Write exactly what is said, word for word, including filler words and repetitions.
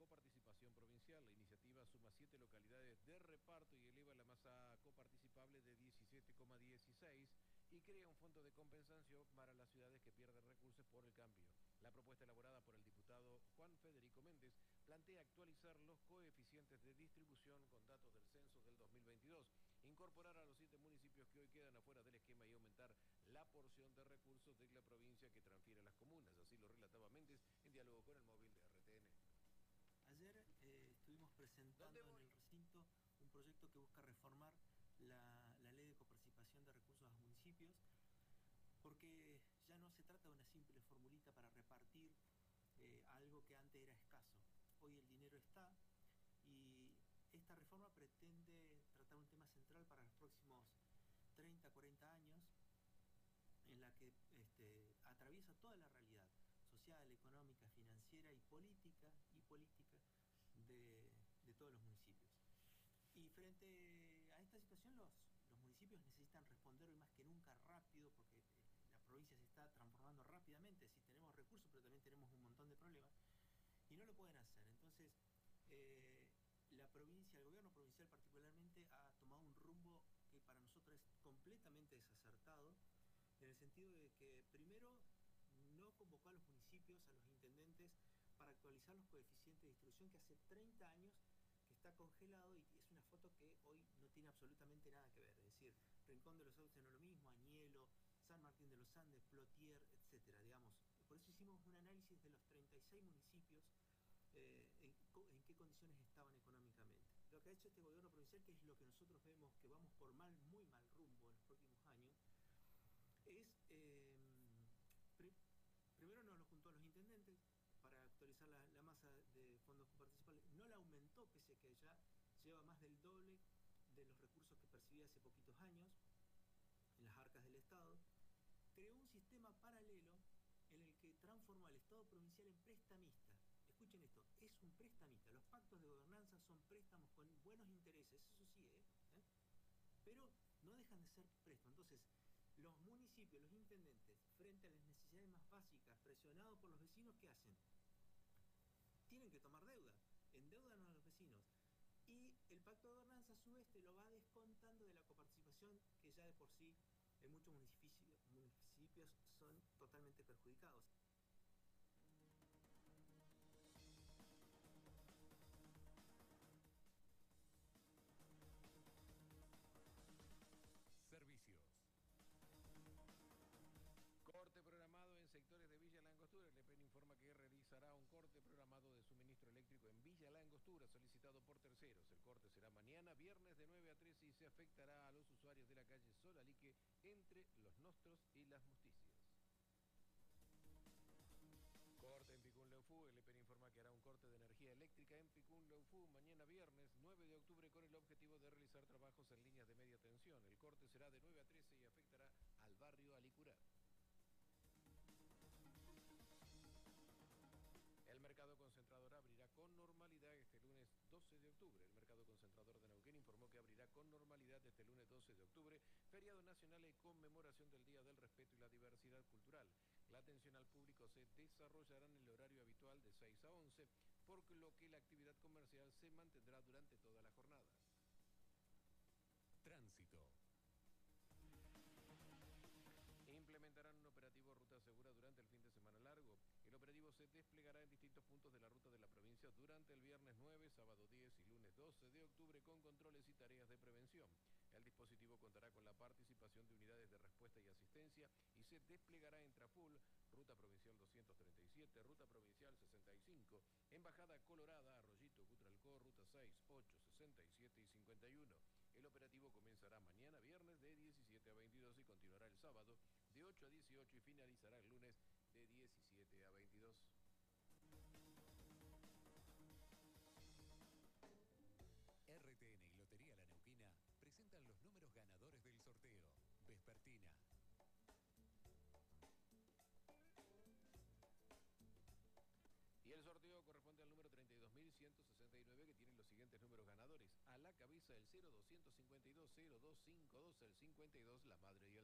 coparticipación provincial. La iniciativa suma siete localidades de reparto y eleva la masa coparticipable de diecisiete coma dieciséis y crea un fondo de compensación para las ciudades que pierden recursos por el cambio. La propuesta elaborada por el diputado Juan Federico Méndez plantea actualizar los coeficientes de distribución con datos del censo del dos mil veintidós, incorporar a los siete municipios que hoy quedan afuera del esquema y aumentar la porción de recursos de la provincia que transfiere a las comunas. Así lo relataba Méndez en diálogo con el móvil de R T N. Ayer eh, estuvimos presentando en el recinto un proyecto que busca reformar la, la ley de coparticipación de recursos a los municipios, porque ya no se trata de una simple formulita para repartir eh, algo que antes era escaso. Hoy el dinero está y esta reforma pretende tratar un tema central para los próximos treinta, cuarenta años, en la que este, atraviesa toda la realidad social, económica, financiera y política y política de, de todos los municipios. Y frente a esta situación los, los municipios necesitan responder hoy más que nunca rápido, porque la provincia se está transformando rápidamente. Sí, tenemos recursos, pero también tenemos un montón de problemas y no lo pueden hacer. Entonces eh, la provincia, el gobierno provincial particularmente, ha tomado un rumbo que para nosotros es completamente desacertado, en el sentido de que primero no convocó a los municipios, a los intendentes, para actualizar los coeficientes de distribución, que hace treinta años que está congelado, y es una foto que hoy no tiene absolutamente nada que ver. Es decir, Rincón de los Sauces no es lo mismo, Añelo, San Martín de los Andes, Plotier, etcétera, digamos. Por eso hicimos un análisis de los treinta y seis municipios, eh, en, en qué condiciones estaban económicamente. Lo que ha hecho este gobierno provincial, que es lo que nosotros vemos que vamos por mal, muy mal rumbo en los próximos años, es... Eh, pri primero nos lo juntó a los intendentes para actualizar la, la masa de fondos coparticipables. No la aumentó, pese a que ya lleva más del doble de los recursos que percibía hace poquitos años en las arcas del Estado. Creó un sistema paralelo en el que transformó al Estado provincial en prestamista. Escuchen esto, es un prestamista. Los pactos de gobernanza son préstamos con buenos intereses, eso sí, ¿eh? ¿Eh? Pero no dejan de ser préstamos. Entonces, los municipios, los intendentes, frente a las necesidades más básicas, presionados por los vecinos, ¿qué hacen? Tienen que tomar deuda, endeudan a los vecinos. Y el pacto de gobernanza, a su vez, te lo va descontando de la coparticipación, que ya de por sí en muchos municipios, municipios son totalmente perjudicados. Servicios. Corte programado en sectores de Villa La Angostura. El E P E N informa que realizará un corte programado de suministro eléctrico en Villa La Angostura, solicitado por terceros. El corte será mañana, viernes de nueve a trece, y se afectará a los usuarios de la calle Solalique, entre Los Nostros y Las Musticias. Corte en Picún Leufú. El E P E N informa que hará un corte de energía eléctrica en Picún Leufú mañana viernes nueve de octubre, con el objetivo de realizar trabajos en líneas de media tensión. El corte será de nueve a trece y afectará al barrio Alicurá. El mercado concentrador abrirá con normalidad este lunes doce de octubre. El mercado concentrador de Neuquén informó que abrirá con normalidad este lunes doce de octubre, feriado nacional en conmemoración del Día del Respeto y la Diversidad Cultural. La atención al público se desarrollará en el horario habitual de seis a once, por lo que la actividad comercial se mantendrá durante toda la jornada. Tránsito. Implementarán un operativo Ruta Segura durante el fin de semana largo. El operativo se desplegará en distintos puntos de la ruta de la provincia durante el viernes nueve, sábado diez y lunes doce de octubre, con controles y tareas de prevención. El dispositivo contará con la participación de unidades de respuesta y asistencia y se desplegará en Traful, Ruta Provincial doscientos treinta y siete, Ruta Provincial sesenta y cinco, Embajada Colorada, Arroyito, Cutralcó, Ruta seis, ocho, sesenta y siete y cincuenta y uno. El operativo comenzará mañana viernes de diecisiete a veintidós y continuará el sábado de ocho a dieciocho y finalizará el lunes de diecisiete a veintidós. R T N y Lotería La Neuquina presentan los números ganadores del sorteo. Vespertina. Y el sorteo corresponde al número treinta y dos mil ciento sesenta y nueve, que tiene los siguientes números ganadores. A la cabeza el cero doscientos cincuenta y dos, cero doscientos cincuenta y dos, el cincuenta y dos, la madre.